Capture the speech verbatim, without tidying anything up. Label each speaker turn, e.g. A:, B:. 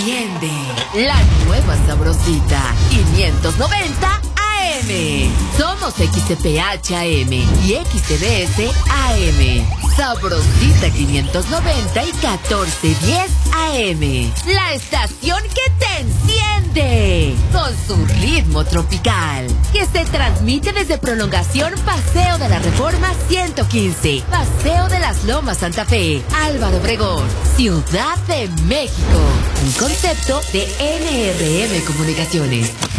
A: enciende la nueva sabrosita quinientos noventa A M. Somos X T P H A M y X T B S A M. Sabrosita quinientos noventa y catorce diez A M. La estación que te enciende con su ritmo tropical, que se transmite desde Prolongación Paseo de la Reforma ciento quince, Paseo de las Lomas Santa Fe, Álvaro Obregón, Ciudad de México. Un concepto de N R M Comunicaciones.